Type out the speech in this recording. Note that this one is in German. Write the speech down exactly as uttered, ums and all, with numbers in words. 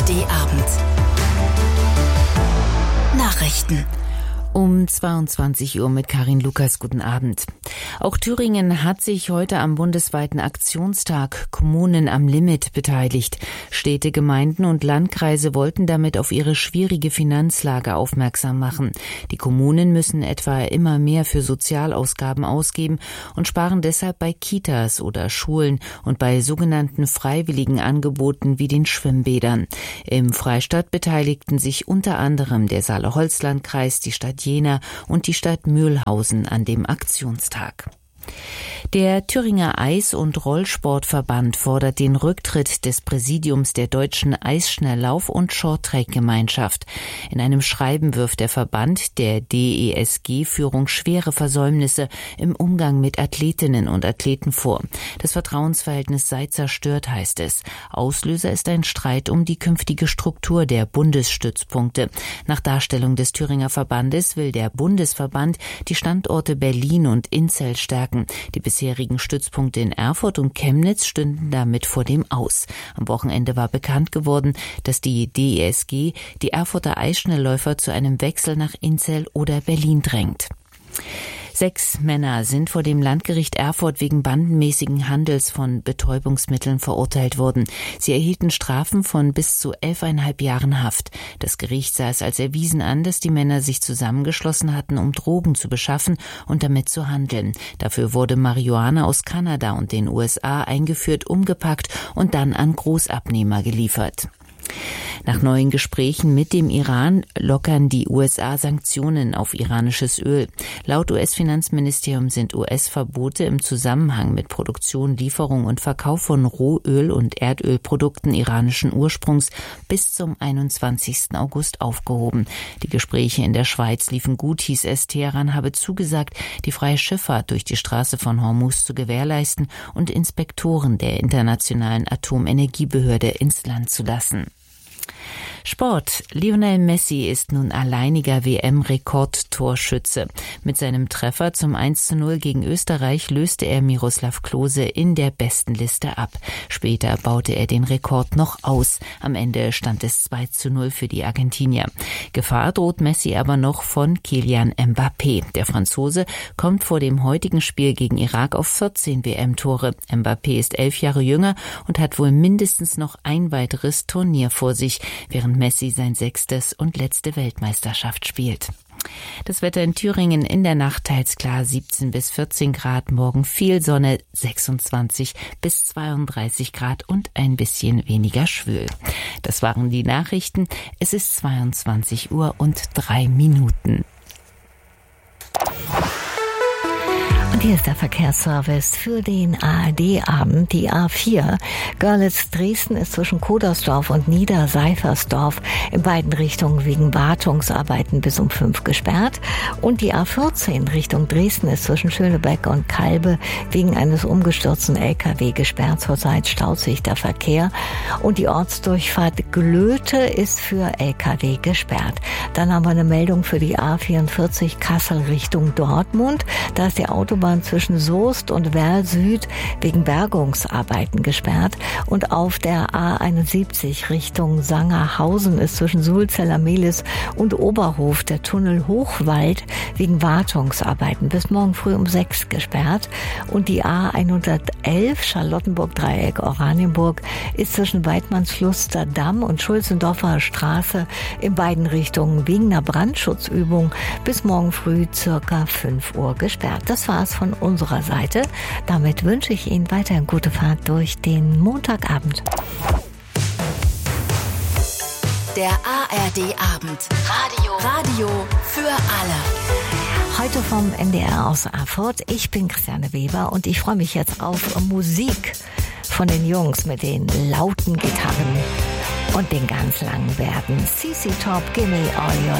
D-Abend. Nachrichten. Um zweiundzwanzig Uhr mit Karin Lukas. Guten Abend. Auch Thüringen hat sich heute am bundesweiten Aktionstag Kommunen am Limit beteiligt. Städte, Gemeinden und Landkreise wollten damit auf ihre schwierige Finanzlage aufmerksam machen. Die Kommunen müssen etwa immer mehr für Sozialausgaben ausgeben und sparen deshalb bei Kitas oder Schulen und bei sogenannten freiwilligen Angeboten wie den Schwimmbädern. Im Freistaat beteiligten sich unter anderem der Saale-Holzland-Kreis, die Stadt Jena und die Stadt Mülhausen an dem Aktionstag. Der Thüringer Eis- und Rollsportverband fordert den Rücktritt des Präsidiums der Deutschen Eisschnelllauf- und Shorttrack-Gemeinschaft. In einem Schreiben wirft der Verband der D E S G-Führung schwere Versäumnisse im Umgang mit Athletinnen und Athleten vor. Das Vertrauensverhältnis sei zerstört, heißt es. Auslöser ist ein Streit um die künftige Struktur der Bundesstützpunkte. Nach Darstellung des Thüringer Verbandes will der Bundesverband die Standorte Berlin und Inzell stärken. Die bisherigen Stützpunkte in Erfurt und Chemnitz stünden damit vor dem Aus. Am Wochenende war bekannt geworden, dass die D E S G die Erfurter Eisschnellläufer zu einem Wechsel nach Inzell oder Berlin drängt. Sechs Männer sind vor dem Landgericht Erfurt wegen bandenmäßigen Handels von Betäubungsmitteln verurteilt worden. Sie erhielten Strafen von bis zu elfeinhalb Jahren Haft. Das Gericht sah es als erwiesen an, dass die Männer sich zusammengeschlossen hatten, um Drogen zu beschaffen und damit zu handeln. Dafür wurde Marihuana aus Kanada und den U S A eingeführt, umgepackt und dann an Großabnehmer geliefert. Nach neuen Gesprächen mit dem Iran lockern die U S A Sanktionen auf iranisches Öl. Laut U S-Finanzministerium sind U S-Verbote im Zusammenhang mit Produktion, Lieferung und Verkauf von Rohöl und Erdölprodukten iranischen Ursprungs bis zum einundzwanzigsten August aufgehoben. Die Gespräche in der Schweiz liefen gut, hieß es. Teheran habe zugesagt, die freie Schifffahrt durch die Straße von Hormuz zu gewährleisten und Inspektoren der Internationalen Atomenergiebehörde ins Land zu lassen. Sport. Lionel Messi ist nun alleiniger W M-Rekordtorschütze. Mit seinem Treffer zum eins zu null gegen Österreich löste er Miroslav Klose in der Bestenliste ab. Später baute er den Rekord noch aus. Am Ende stand es zwei zu null für die Argentinier. Gefahr droht Messi aber noch von Kylian Mbappé. Der Franzose kommt vor dem heutigen Spiel gegen Irak auf vierzehn W M-Tore. Mbappé ist elf Jahre jünger und hat wohl mindestens noch ein weiteres Turnier vor sich, während Messi sein sechstes und letzte Weltmeisterschaft spielt. Das Wetter in Thüringen in der Nacht teils klar, siebzehn bis vierzehn Grad, morgen viel Sonne, sechsundzwanzig bis zweiunddreißig Grad und ein bisschen weniger schwül. Das waren die Nachrichten. Es ist zweiundzwanzig Uhr und drei Minuten. Und hier ist der Verkehrsservice für den A R D-Abend. Die A vier Görlitz-Dresden ist zwischen Kodersdorf und Niederseifersdorf in beiden Richtungen wegen Wartungsarbeiten bis um fünf gesperrt. Und die A vierzehn Richtung Dresden ist zwischen Schönebeck und Kalbe wegen eines umgestürzten L K W gesperrt. Zurzeit staut sich der Verkehr. Und die Ortsdurchfahrt Glöte ist für L K W gesperrt. Dann haben wir eine Meldung für die A vierundvierzig Kassel Richtung Dortmund. Da ist die Autobahn zwischen Soest und Werl Süd wegen Bergungsarbeiten gesperrt. Und auf der A einundsiebzig Richtung Sangerhausen ist zwischen Sulzeller Mehlis und Oberhof der Tunnel Hochwald wegen Wartungsarbeiten bis morgen früh um sechs gesperrt. Und die A hundertelf Charlottenburg-Dreieck Oranienburg ist zwischen Weidmannsfluster Damm und Schulzendorfer Straße in beiden Richtungen wegen einer Brandschutzübung bis morgen früh circa fünf Uhr gesperrt. Das war's von unserer Seite. Damit wünsche ich Ihnen weiterhin gute Fahrt durch den Montagabend. Der A R D-Abend. Radio. Radio für alle. Heute vom N D R aus Erfurt. Ich bin Christiane Weber und ich freue mich jetzt auf Musik von den Jungs mit den lauten Gitarren und den ganz langen Verben. C C Top, Gimme All Your